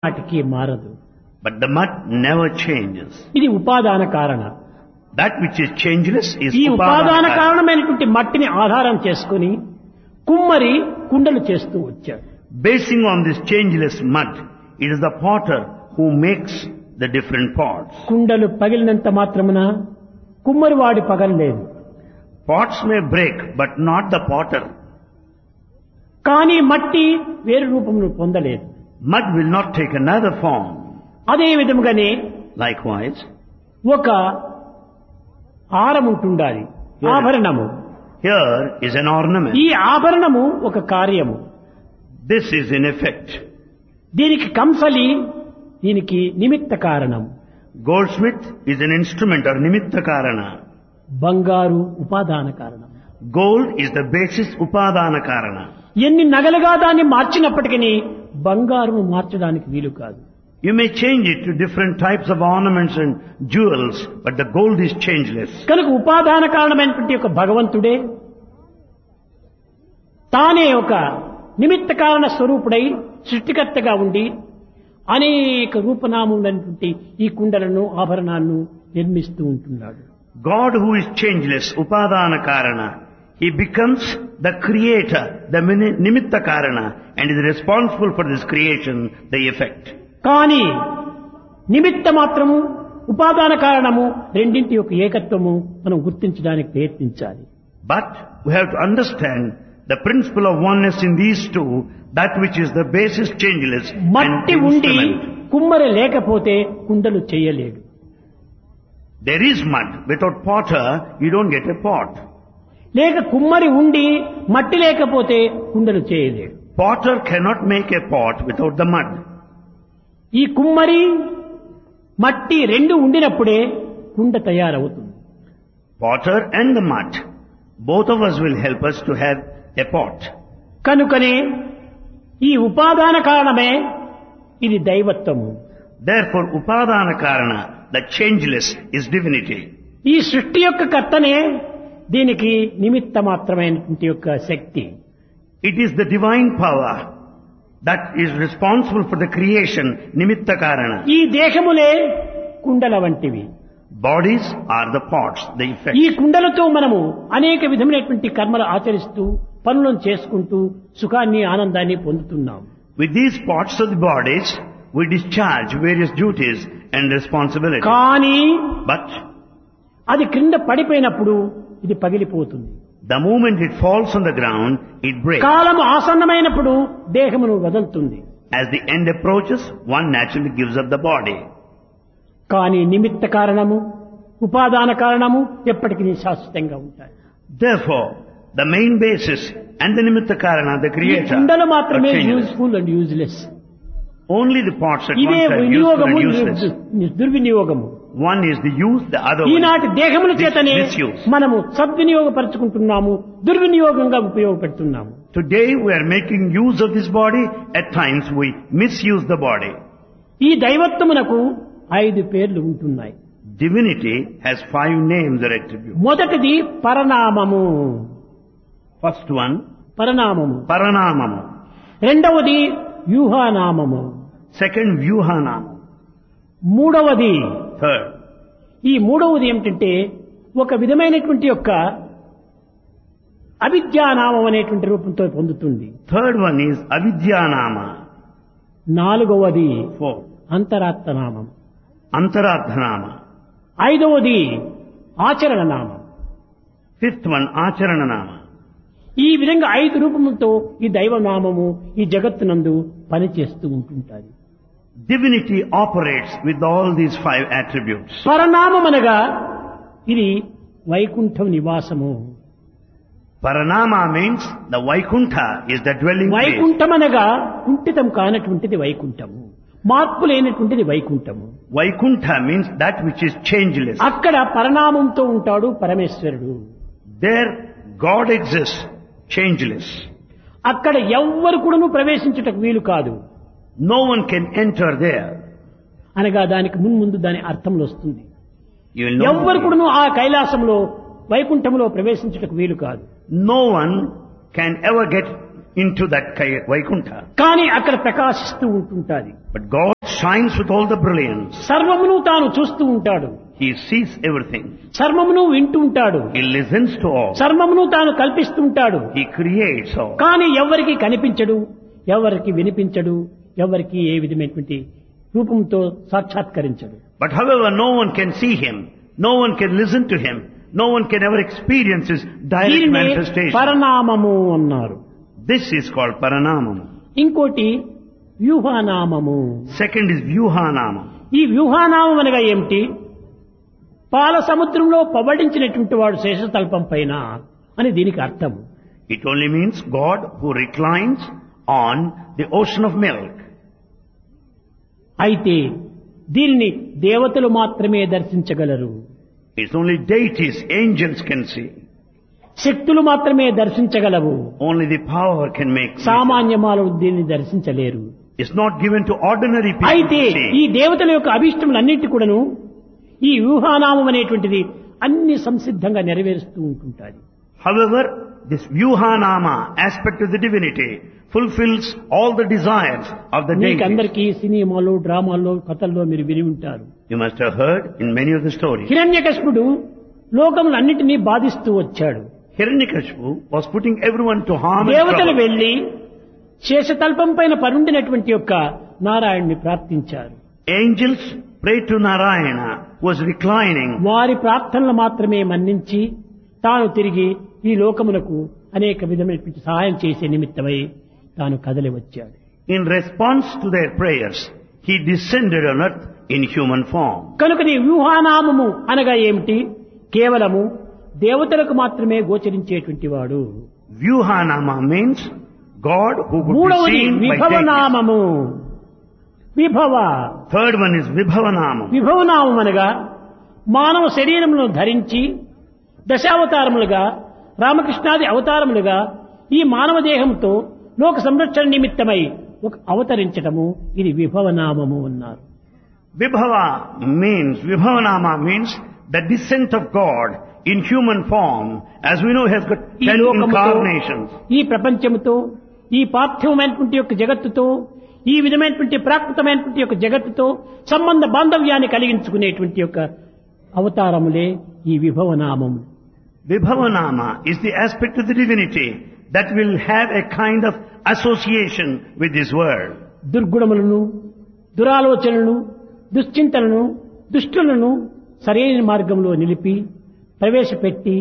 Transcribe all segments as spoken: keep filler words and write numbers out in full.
వాటికి మారదు. But the mud never changes. ఇది ఉపాదాన కారణ. That which is changeless is ఈ ఉపాదాన upadana karana. కారణమైనటువంటి మట్టిని ఆధారం చేసుకుని కుమ్మరి కుండలు చేస్తూ వచ్చాడు. Basing on this changeless mud, it is the potter who makes the different pots. కుండలు పగిలినంత మాత్రమున కుమ్మరి వాడి పగలలేదు. Pots may break, but not the potter. కానీ మట్టి వేరు రూపమును పొందలేదు. Mud will not take another form. అదే విధముగానే Likewise, ఒక ఆరం ఉంటుండాలి, ఆభరణము. here is an ornament. ఈ ఆభరణము ఒక కార్యము. This is in effect. దీనికి కంసలి, దీనికి నిమిత్త కారణం. Goldsmith is an instrument or nimitta karana. బంగారు ఉపాదాన కారణం. Gold is the basis upadana karana. ఎన్ని నగలుగా దాన్ని మార్చినప్పటికీ బంగారును మార్చడానికి వీలు కాదు. You may change it to different types of ornaments and jewels, but the gold is changeless. కనుక ఉపాదాన కారణమైనటువంటి ఒక భగవంతుడే తానే ఒక నిమిత్త కారణ స్వరూపుడై సృష్టికర్తగా ఉండి అనేక రూపనామములైనటువంటి ఈ కుండలను ఆభరణాలను నిర్మిస్తూ ఉంటున్నాడు. God who is changeless, upadana karana, he becomes the creator, the mini- nimitta karana, and is responsible for this creation, the effect. కానీ నిమిత్త మాత్రము ఉపాదాన కారణము రెండింటి యొక్క ఏకత్వము మనం గుర్తించడానికి ప్రయత్నించాలి. But we have to understand the principle of oneness in these two, that which is the basis changeless and మట్టి the ఉండి instrument. కుమ్మరి లేకపోతే కుండలు చేయలేడు. There is mud. Without potter, you don't get a pot. లేక కుమ్మరి ఉండి మట్టి లేకపోతే కుండలు చేయలేడు. Potter cannot make a pot without the mud. ఈ కుమ్మరి మట్టి రెండు ఉండినప్పుడే కుండ తయారవుతుంది. Potter and the mud, both of us will help us to have a pot. కనుకనే ఈ ఉపాదాన కారణమే ఇది దైవత్వము. Therefore, upadana karana, the changeless, is divinity. ఈ సృష్టి యొక్క కర్తనే దీనికి నిమిత్త మాత్రమైనటువంటి యొక్క శక్తి. It is the divine power that is responsible for the creation, nimitta karana. ఈ దేహములే కుండల వంటివి. Bodies are the pots, the effect. ఈ కుండలతో మనము అనేక విధమైనటువంటి కర్మలు ఆచరిస్తూ పనులను చేసుకుంటూ సుఖాన్ని ఆనందాన్ని పొందుతున్నాం. With these pots of the bodies, we discharge various duties and responsibilities. కానీ But అది క్రింద పడిపోయినప్పుడు ఇది పగిలిపోతుంది. the moment it falls on the ground, it breaks. కాలము ఆసన్నమైనప్పుడు దేహమును వదులుతుంది. As the end approaches, one naturally gives up the body. కానీ నిమిత్త కారణము ఉపాదాన కారణము ఎప్పటికీ శాశ్వతంగా ఉంటాయి. Therefore, the main basis and the nimitta karana, the ఈ creator, కుండలు are మాత్రమే changeless. Useful and useless. Only the pots at ఇవే once are useful వినియోగము and useless. దుర్వినియోగము. One is the use, the other one ఈనాటి దేహముల is చేతనే mis- misuse. మనము సద్వినియోగపరుచుకుంటున్నాము, దుర్వినియోగంగా ఉపయోగపెడుతున్నాము. Today we are making use of this body, at times we misuse the body. ఈ దైవత్వమునకు ఐదు పేర్లు ఉంటున్నాయి. Divinity has five names or attributes. మొదటిది పరనామము. First one, పరనామము. Paranamamu. రెండవది వ్యూహానామము. Second, Vyuhanam. మూడవది Third, ఈ మూడవది ఏమిటంటే ఒక విధమైనటువంటి యొక్క అవిద్యానామం అనేటువంటి రూపంతో పొందుతుంది. third one is Avidyanama. నాలుగవది Fourth, అంతరాత్మనామం. Antaradhanama. ఐదవది ఆచరణ నామం. Fifth one, Acharananama. ఈ విధంగా ఐదు రూపములతో ఈ దైవనామము ఈ జగత్తునందు పనిచేస్తూ ఉంటుంటారు. Divinity operates with all these five attributes. పరనామం అనగా ఇది వైకుంఠం నివాసము. Paranama means the Vaikuntha is the dwelling place. Vaikuntham అనగా కుంఠితం కానటువంటిది వైకుంఠము, మార్పు లేనటువంటిది వైకుంఠము. Vaikuntha means that which is changeless. అక్కడ పరనామంతో ఉంటాడు పరమేశ్వరుడు. There God exists, changeless. అక్కడ ఎవ్వరు కూడాను ప్రవేశించుటకు వీలు కాదు. No one can enter there. అనగా దానికి మున్ముందు దాని అర్థంలో వస్తుంది. You will know. ఎవ్వరు కూడాను ఆ కైలాసంలో వైకుంఠంలో ప్రవేశించుటకు వీలు కాదు. No one can ever get into that Vaikuntha. కానీ అక్కడ ప్రకాశిస్తూ ఉంటుంటాది. But God shines with all the brilliance. సర్వమును తాను చూస్తూ ఉంటాడు. He sees everything. సర్వమును వింటూ ఉంటాడు. He listens to all. సర్వమును తాను కల్పిస్తూ ఉంటాడు. He creates all. కానీ ఎవరికి కనిపించడు, ఎవరికి వినిపించడు, ఎవరికి ఏ విధమైనటువంటి రూపంతో సాక్షాత్కరించడు. But however, no one can see him, no one can listen to him, no one can ever experience his direct దీనినే manifestation. పరనామము అన్నారు. This is called Paranamam. ఇంకోటి వ్యూహానామము. Second is Vyuhanamam. ఈ వ్యూహానామం అనగా ఏమిటి? పాల సముద్రంలో పబడించినటువంటి వాడు శేషతల్పం పైన అని దీనికి అర్థం. It only means God who reclines on the ocean of milk. అయితే దీనిని దేవతలు మాత్రమే దర్శించగలరు. It's only deities, angels can see. శక్తులు మాత్రమే దర్శించగలవు. Only the power can make. సామాన్య మానవుడు దీన్ని దర్శించలేరు. It's not given to ordinary people అయితే to ఈ see. దేవతల యొక్క అభిష్టములన్నిటి కూడాను ఈ వ్యూహానామం అనేటువంటిది అన్ని సంసిద్ధంగా నెరవేరుస్తూ ఉంటుంటాయి. However, this Vyuhanama aspect of the divinity fulfills all the desires of the మీకు deities. అందరికీ సినిమాలో, డ్రామాల్లో, కథల్లో మీరు విని ఉంటారు. You must have heard in many of the stories. హిరణ్యకశిపుడు లోకములన్నిటినీ బాధిస్తూ వచ్చాడు. Hiranyakashipu was putting everyone to harm and దేవతలు trouble. వెళ్లి శేషతల్పం పైన పరుండినటువంటి యొక్క నారాయణ్ణి ప్రార్థించారు. Angels prayed to Narayana, who was reclining. వారి ప్రార్థనలు మాత్రమే మన్నించి తాను తిరిగి ఈ లోకమునకు అనేక విధమైనటువంటి సహాయం చేసే నిమిత్తమై తాను కదలి వచ్చాడు. In response to their prayers, he descended on earth in human form. కనుక నీ వ్యూహానామము అనగా ఏమిటి? కేవలము దేవతలకు మాత్రమే గోచరించేటువంటి వాడు. Vyuhanama means God who could be మూడవది seen by deities. విభవనామము. Vibhava Third one is Vibhavanamam. విభవనామం అనగా మానవ శరీరములను ధరించి దశావతారములుగా, రామకృష్ణాది అవతారములుగా ఈ మానవ దేహంతో లోక సంరక్షణ నిమిత్తమై ఒక అవతరించటము, ఇది విభవనామము అన్నారు. Vibhava means, Vibhavanama means the descent of God in human form. As we know, he has got ఈ ten లోకముతో, incarnations. ఈ ప్రపంచముతో, ఈ పార్థివమైనటువంటి యొక్క జగత్తుతో, ఈ విధమైనటువంటి ప్రాకృతమైనటువంటి యొక్క జగత్తుతో సంబంధ బాంధవ్యాన్ని కలిగించుకునేటువంటి యొక్క అవతారములే ఈ విభవనామము. Vibhavanama is the aspect of the divinity that will have a kind of association with this world. దుర్గుణములను, దురాలోచనలను, దుశ్చింతలను, దుష్టులను సరైన మార్గంలో నిలిపి ప్రవేశపెట్టి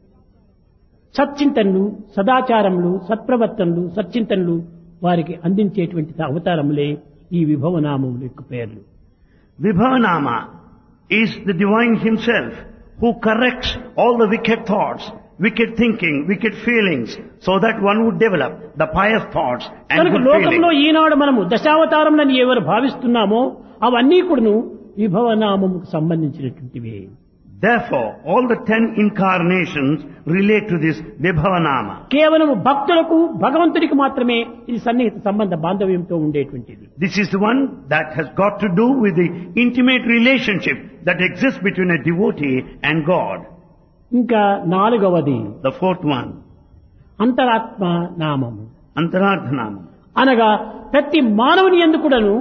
సచ్చింతనలు, సదాచారములు, సత్ప్రవర్తనలు, సచ్చింతనలు వారికి అందించేటువంటి అవతారములే ఈ విభవనామముల యొక్క పేర్లు. Vibhavanama is the divine himself who corrects all the wicked thoughts, wicked thinking, wicked feelings, so that one would develop the pious thoughts and కనుక good లోకంలో feelings. ఈనాడు మనము దశావతారములని ఎవరు భావిస్తున్నామో అవన్నీ కూడాను విభవనామముకు సంబంధించినటువంటివి. Therefore, all the ten incarnations relate to this Vibhavanama. కేవలం భక్తులకు, భగవంతుడికి మాత్రమే ఇది సన్నిహిత సంబంధ బాంధవ్యంతో ఉండేటువంటిది. This is the one that has got to do with the intimate relationship that exists between a devotee and God. ఇంకా నాలుగవది The fourth one, అంతరాత్మ నామము. Antarardhanama. అనగా ప్రతి మానవుని యందు కూడాను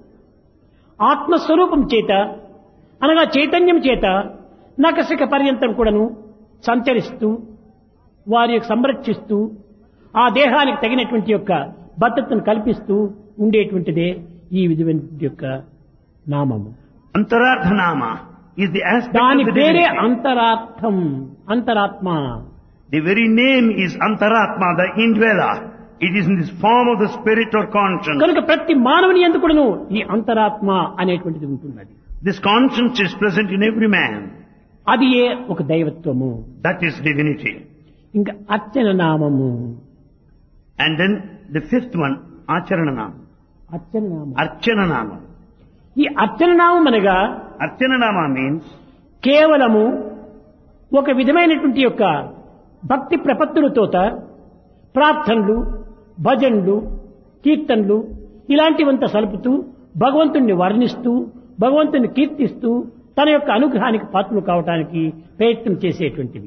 ఆత్మస్వరూపం చేత, అనగా చైతన్యం చేత నకసిక పర్యంతం కూడాను సంచరిస్తూ వారి యొక్క సంరక్షిస్తూ ఆ దేహానికి తగినటువంటి యొక్క భద్రతను కల్పిస్తూ ఉండేటువంటిదే ఈ విధమైన యొక్క నామము. Antarardhanama is the aspect దాని of the పేరే divinity. అంతరార్థం, అంతరాత్మ. The very name is Antaratma, the indweller. It is in this form of the spirit or conscience. కనుక ప్రతి మానవుని యందు కూడాను ఈ అంతరాత్మ అనేటువంటిది ఉంటున్నది. This conscience is present in every man. అది ఏ ఒక దైవత్వము. That is divinity. ఇంకా అర్చన నామము. And then the fifth one, Acharananam. అర్చన నామం. Archananama. ఈ అర్చన నామం అనగా Archananama means కేవలము ఒక విధమైనటువంటి యొక్క భక్తి ప్రపత్తులతో ప్రార్థనలు, భజనలు, కీర్తనలు ఇలాంటివంతా సలుపుతూ భగవంతుణ్ణి వర్ణిస్తూ, భగవంతుని కీర్తిస్తూ తన యొక్క అనుగ్రహానికి పాత్రలు కావడానికి ప్రయత్నం చేసేటువంటివి.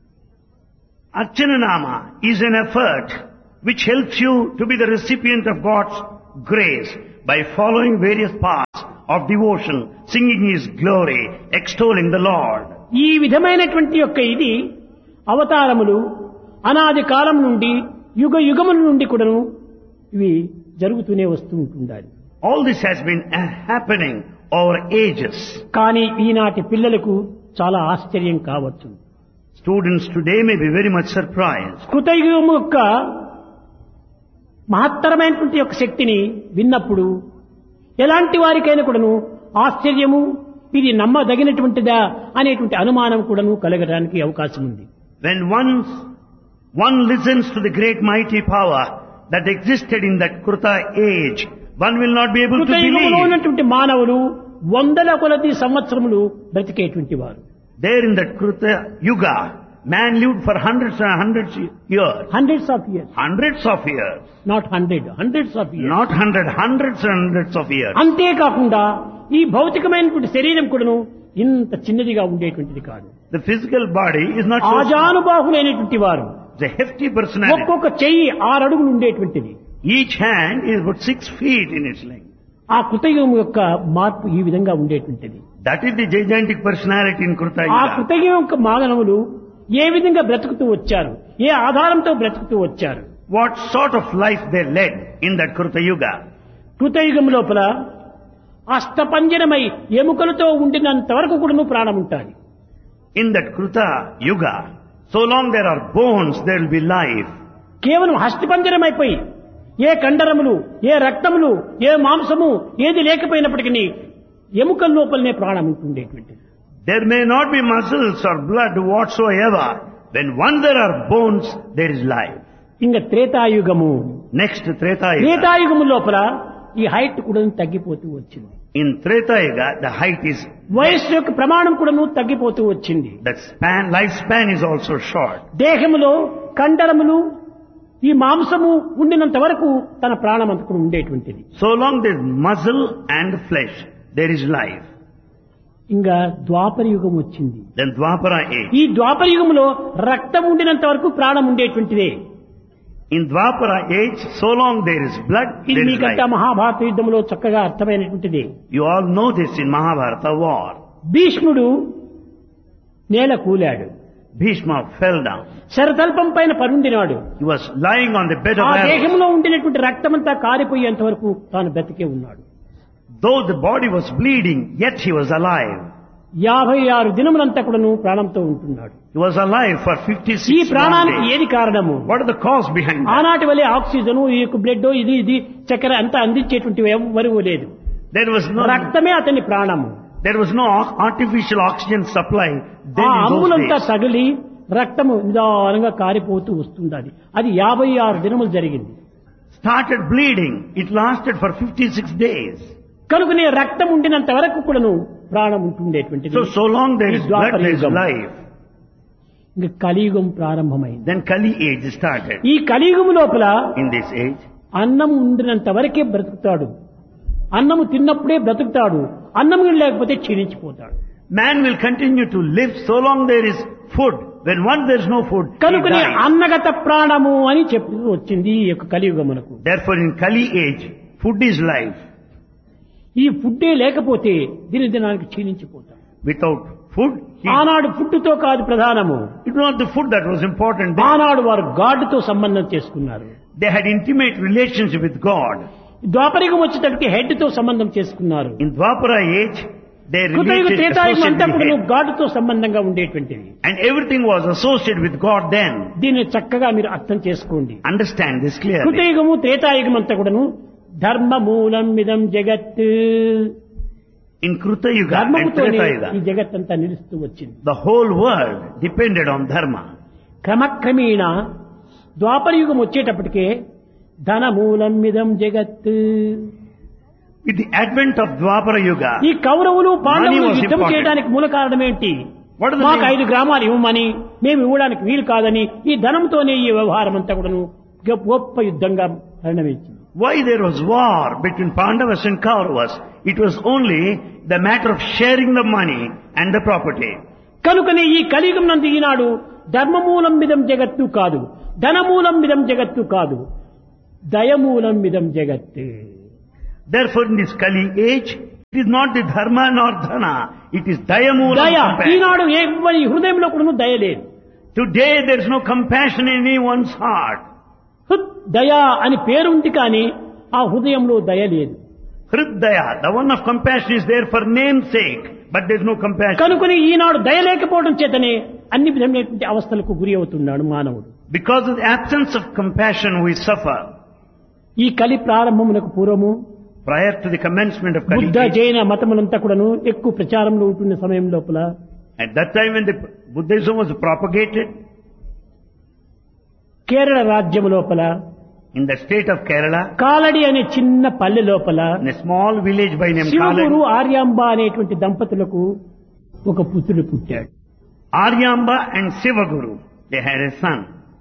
Archananama is an effort which helps you to be the recipient of God's grace by following various paths of devotion, singing His glory, extolling the Lord. ఈ విధమైనటువంటి యొక్క ఇది అవతారములు అనాది కాలం నుండి యుగ యుగముల నుండి కూడాను ఇవి జరుగుతూనే వస్తూ ఉంటుండాలి. All this has been uh, happening over ages. కానీ ఈనాటి పిల్లలకు చాలా ఆశ్చర్యం కావచ్చు. Students today may be very much surprised. కృతయుగము యొక్క మహత్తరమైనటువంటి యొక్క శక్తిని విన్నప్పుడు ఎలాంటి వారికైనా కూడాను ఆశ్చర్యము, ఇది నమ్మదగినటువంటిదా అనేటువంటి అనుమానం కూడాను కలగడానికి అవకాశం ఉంది. When once one listens to the great mighty power that existed in that Kruta age, one will not be able to కృతయుగంలో believe. ఉన్నటువంటి మానవులు వందల కొలది సంవత్సరములు బ్రతికేటువంటి వారు. There in that Kruta Yuga, man lived for hundreds and hundreds of years. Hundreds of years, Hundreds of years. Not hundred, hundreds of years. Not hundred, hundreds and hundreds of years. అంతేకాకుండా ఈ భౌతికమైనటువంటి శరీరం కూడాను ఇంత చిన్నదిగా ఉండేటువంటిది కాదు. The physical body is not so small. ఆజానుబాహులైనటువంటి వారు. It's a hefty personality. ఒక్కొక్క చెయ్యి ఆరు అడుగులు ఉండేటువంటిది. Each hand is about six feet in its length. ఆ కృతయుగం యొక్క మార్పు ఈ విధంగా ఉండేటువంటిది. That is the gigantic personality in Kruta ఆ Yuga. కృతయుగం యొక్క మానవులు ఏ విధంగా బ్రతుకుతూ వచ్చారు, ఏ ఆధారంతో బ్రతుకుతూ వచ్చారు. What sort of life they led in that Kruta Yuga. కృతయుగం లోపల అష్టపంజరమై ఎముకలతో ఉండినంత వరకు కూడా ప్రాణం ఉంటుంది. In that Kruta Yuga, so long there are bones, there will be life. కేవలం హస్తిపంజరమైపోయి ఏ కండరములు, ఏ రక్తములు, ఏ మాంసము ఏది లేకపోయినప్పటికీ ఎముకల లోపలనే ప్రాణం ఉంటుండేటువంటిది. There may not be muscles or blood whatsoever. When once there are bones, there is life. ఇంకా త్రేతాయుగము. Next Treta Yuga. త్రేతాయుగము లోపల ఈ హైట్ కూడా తగ్గిపోతూ వచ్చింది. In Treta Yuga, the height is, వయస్సు యొక్క ప్రమాణం కూడాను తగ్గిపోతూ వచ్చింది. the span, lifespan is also short. దేహములో కండరములు ఈ మాంసము ఉండినంత వరకు తన ప్రాణం అంతకు ఉండేటువంటిది. So long there is muscle and flesh, there is life. ఇంకా ద్వాపర యుగం వచ్చింది. Then Dwapara age. ఈ ద్వాపర యుగంలో రక్తం ఉండినంత వరకు ప్రాణం ఉండేటువంటిదే. In Dwapara age, so long there is blood, ఇది there is మీకంతా life. మహాభారత యుద్ధంలో చక్కగా అర్థమైనటువంటిది. You all know this in Mahabharata war. భీష్ముడు నేల కూలాడు. Bhishma fell down. శరతల్పం పైన పరుండినాడు. He was lying on the bed of ఆ arrows. దేహంలో ఉండినటువంటి రక్తమంతా కారిపోయేంత వరకు తాను బ్రతికే ఉన్నాడు. Though the body was bleeding, yet he was alive. యాభై ఆరు దినములంతా కూడాను ప్రాణంతో ఉంటున్నాడు. He was alive for ఈ fifty-six ప్రాణానికి days. ఏది కారణము? What is the cause behind that? ఆనాటి వల్లే ఆక్సిజన్, ఈ బ్లడ్, ఇది ఇది చక్కెర అంతా అందించేటువంటి ఎవరు లేదు. There was no, రక్తమే అతని ప్రాణము. there was no artificial oxygen supply then ఆ in those అంబులంతా days. తగిలి రక్తము నిదానంగా కారిపోతూ వస్తుంది. అది యాభై ఆరు దినములు జరిగింది. Started bleeding. It lasted for fifty-six days. కనుకనే రక్తం ఉండినంత వరకు కూడాను ప్రాణం ఉంటుండేటువంటిది. So, so long there is ఈ blood, ద్వాపర there is యుగం. life. ఇంకా కలియుగం ప్రారంభమైంది. Then Kali age started. ఈ కలియుగము లోపల In this age, అన్నం ఉండినంత వరకే బ్రతుకుతాడు. అన్నము తిన్నప్పుడే బ్రతుకుతాడు. అన్నం లేకపోతే క్షీణించిపోతాడు. man will continue to live so long there is food. When once there is no food, he కనుకనే dies. అన్నగత ప్రాణము అని చెప్పి వచ్చింది ఈ యొక్క కలియుగమునకు. Therefore in Kali age, food is life. ఈ ఫుడ్డే లేకపోతే దిన దినానికి క్షీణించిపోతాడు. Without food, he, ఆనాడు ఫుడ్తో కాదు ప్రధానము. it was not the food that was important. They, ఆనాడు వారు గాడ్తో సంబంధం చేసుకున్నారు. they had intimate relationship with God. ద్వాపరికం వచ్చేటప్పటికి హెడ్ తో సంబంధం చేసుకున్నారు. In Dwapara age, they కృతయుగ related Treta Yuga associated అంతా with కూడా head. గాడ్తో సంబంధంగా ఉండేటువంటిది. And everything was associated with God then. దీన్ని చక్కగా మీరు అర్థం చేసుకోండి. Understand this clearly. కృతయుగము త్రేతాయుగం అంతా కూడాను ధర్మ మూలం మిదం జగత్. In Kruta Yuga and ధర్మముతోనే Treta ఈ Yuga, జగత్ అంతా నిలుస్తూ వచ్చింది. the whole world depended on dharma. క్రమక్రమేణ ద్వాపర యుగం వచ్చేటప్పటికే ధన మూలం మిదం జగత్. With the advent of Dwapara Yuga, ఈ కౌరవులు పాండవులు Money was యుద్ధం important. చేయడానికి మూల కారణం ఏంటి? What is the మాకు main- ఐదు గ్రామాలు ఇవ్వమని, మేము ఇవ్వడానికి వీలు కాదని ఈ ధనంతోనే ఈ వ్యవహారం అంతా కూడాను గొప్ప యుద్ధంగా పరిణమించింది. why there was war between Pandavas and Kauravas? It was only the matter of sharing the money and the property. కనుకనే ఈ కలియుగం నందు ఈనాడు ధర్మమూలం మిదం జగత్తు కాదు, ధనమూలం మిదం జగత్తు కాదు, దయమూలం మిదం జగత్. Therefore in this Kali age, It is not the dharma nor dhana. It is dayamoolam దయ compassion. ఈనాడు ఎవరి హృదయంలో కూడా దయ లేదు. Today there is no compassion in anyone's heart. హృద్ దయ అని పేరుంది కానీ ఆ హృదయంలో దయ లేదు. Hridaya, the one of compassion is there for name's sake, but there is no compassion. కనుకొని ఈనాడు దయ లేకపోవడం చేతనే అన్ని విధమైనటువంటి అవస్థలకు గురి అవుతున్నాడు మానవుడు. Because of the absence of compassion we suffer. ఈ కలి ప్రారంభమునకు పూర్వము Prior to the commencement of Kali, Buddha జైన మతములంతా కూడాను ఎక్కువ ప్రచారంలో ఉంటున్న సమయం లోపల at that time when the Buddhism was propagated Kerala రాజ్యం లోపల in the state of Kerala, Kalady అనే చిన్న పల్లె లోపల in a small village by name Shivaguru Kaladi, Aryamba అనేటువంటి దంపతులకు ఒక పుత్రుడు పుట్టాడు. Aryamba and Sivaguru, they had a son.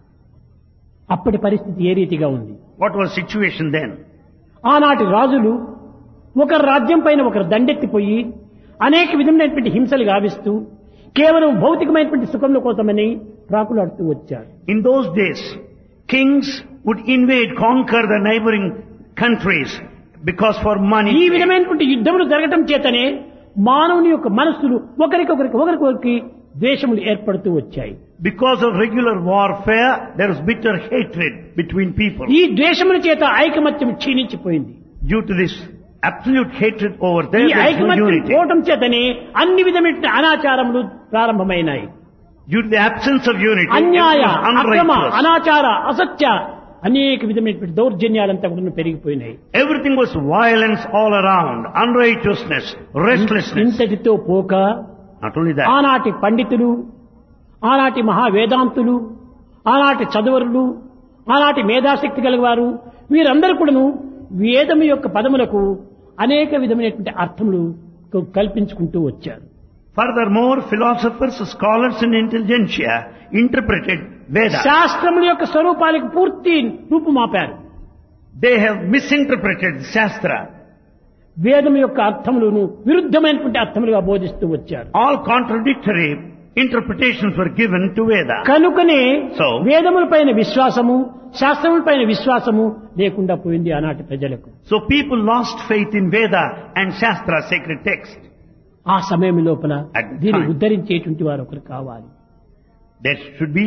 అప్పటి పరిస్థితి ఏ రీతిగా ఉంది? What was the situation then? ఆనాటి రాజులు ఒకరు రాజ్యం పైన ఒకరు దండెత్తిపోయి అనేక విధమైనటువంటి హింసలు గావిస్తూ కేవలం భౌతికమైనటువంటి సుఖంలో కోసమని ప్రాకులాడుతూ వచ్చారు. In those days, kings would invade, conquer the neighboring countries because for ఈ money. విధమైనటువంటి యుద్ధములు జరగటం చేతనే మానవుని యొక్క మనస్సులు ఒకరికొకరికి ఒకరికొకరికి ద్వేషములు ఏర్పడుతూ వచ్చాయి. Because of regular warfare, there was bitter hatred between people. ఈ ద్వేషముల చేత ఐకమత్యం క్షీణించిపోయింది. Due to this absolute hatred over ఈ there, there is no ఐకమత్యం unity. పోవటం చేతనే అన్ని విధమైన అనాచారములు ప్రారంభమైనాయి. Due to the absence of unity, అన్యాయ everyone was అక్రమ unrighteous. అనాచార అసత్య అనేక విధమైనటువంటి దౌర్జన్యాలంతా కూడా పెరిగిపోయినాయి. Everything was violence all around, unrighteousness, restlessness. ఇంతటితో పోక Not only that, ఆనాటి పండితులు, ఆనాటి మహావేదాంతులు, ఆనాటి చదువరులు, ఆనాటి మేధాశక్తి గలవారు వీరందరూ కూడాను వేదం యొక్క పదములకు అనేక విధమైనటువంటి అర్థములు క- కల్పించుకుంటూ వచ్చారు. furthermore, philosophers, scholars and intelligentsia interpreted Veda. శాస్త్రముల యొక్క స్వరూపాలకు పూర్తి రూపుమాపారు. They have misinterpreted Shastra. వేదం యొక్క అర్థములను విరుద్ధమైనటువంటి అర్థములుగా బోధిస్తూ వచ్చారు. All contradictory interpretations were given to Veda. కనుకనే So, వేదములపైన విశ్వాసము శాస్త్రములపైన విశ్వాసము లేకుండా పోయింది ఆనాటి ప్రజలకు. so people lost faith in Veda and Shastra, sacred text. ఆ సమయం లోపల At the దీన్ని time. ఉద్ధరించేటువంటి వారు ఒకరు కావాలి. There should be